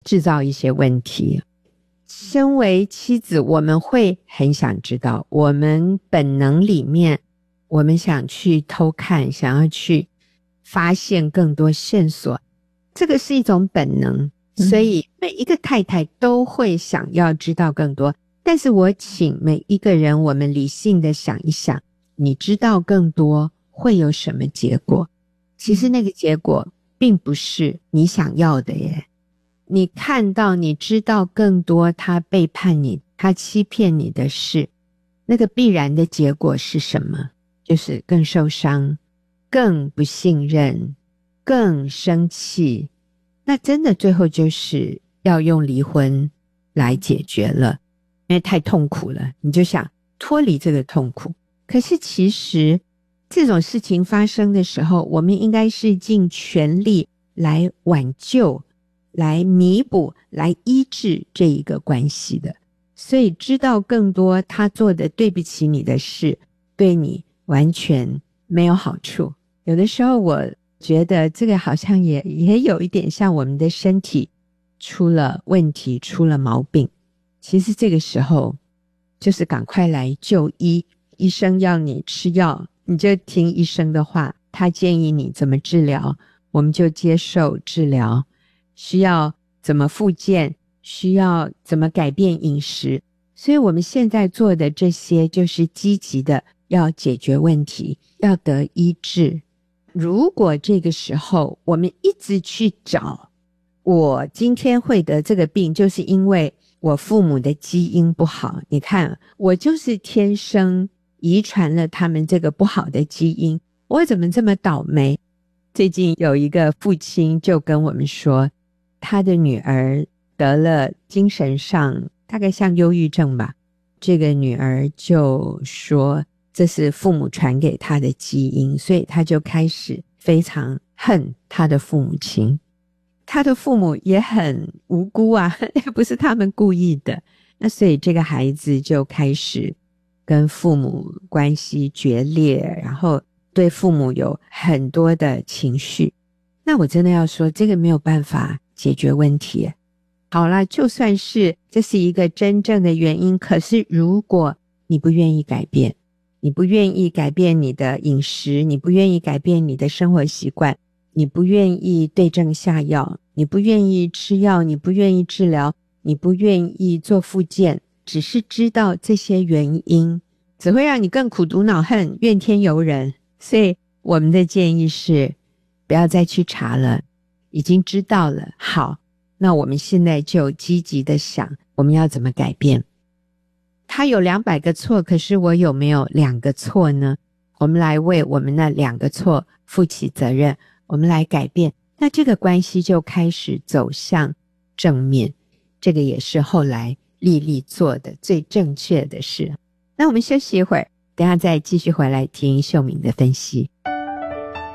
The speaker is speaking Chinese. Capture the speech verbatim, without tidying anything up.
制造一些问题。身为妻子，我们会很想知道，我们本能里面我们想去偷看，想要去发现更多线索，这个是一种本能，所以每一个太太都会想要知道更多。但是我请每一个人，我们理性的想一想，你知道更多会有什么结果？其实那个结果并不是你想要的耶。你看到你知道更多他背叛你，他欺骗你的事，那个必然的结果是什么？就是更受伤，更不信任，更生气。那真的最后就是要用离婚来解决了，因为太痛苦了，你就想脱离这个痛苦。可是其实这种事情发生的时候，我们应该是尽全力来挽救，来弥补，来医治这一个关系的。所以知道更多他做的对不起你的事，对你完全没有好处。有的时候我觉得这个好像也也有一点像我们的身体出了问题，出了毛病。其实这个时候就是赶快来就医，医生要你吃药，你就听医生的话，他建议你怎么治疗，我们就接受治疗。需要怎么复健，需要怎么改变饮食。所以我们现在做的这些就是积极的要解决问题，要得医治。如果这个时候我们一直去找，我今天会得这个病就是因为我父母的基因不好，你看我就是天生遗传了他们这个不好的基因，我怎么这么倒霉？最近有一个父亲就跟我们说，他的女儿得了精神上大概像忧郁症吧，这个女儿就说这是父母传给他的基因，所以他就开始非常恨他的父母亲。他的父母也很无辜啊，也不是他们故意的。那所以这个孩子就开始跟父母关系决裂，然后对父母有很多的情绪。那我真的要说，这个没有办法解决问题。好啦，就算是这是一个真正的原因，可是如果你不愿意改变，你不愿意改变你的饮食，你不愿意改变你的生活习惯，你不愿意对症下药，你不愿意吃药，你不愿意治疗，你不愿意做复健，只是知道这些原因，只会让你更苦毒恼恨，怨天尤人。所以我们的建议是不要再去查了，已经知道了。好，那我们现在就积极的想我们要怎么改变。他有两百个错，可是我有没有两个错呢？我们来为我们那两个错负起责任，我们来改变，那这个关系就开始走向正面。这个也是后来丽丽做的最正确的事。那我们休息一会儿，等一下再继续回来听秀敏的分析。